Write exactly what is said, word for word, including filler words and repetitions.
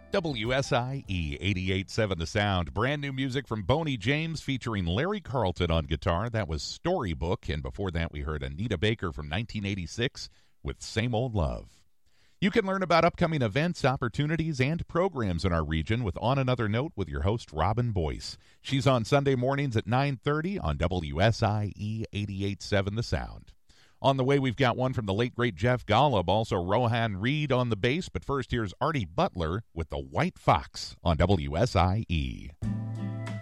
W S I E eighty-eight point seven The Sound. Brand new music from Boney James featuring Larry Carlton on guitar. That was Storybook. And before that, we heard Anita Baker from nineteen eighty-six with Same Old Love. You can learn about upcoming events, opportunities, and programs in our region with On Another Note with your host, Robin Boyce. She's on Sunday mornings at nine thirty on W S I E eighty-eight point seven The Sound. On the way, we've got one from the late, great Jeff Golub, also Rohan Reed on the bass. But first, here's Artie Butler with The White Fox on W S I E.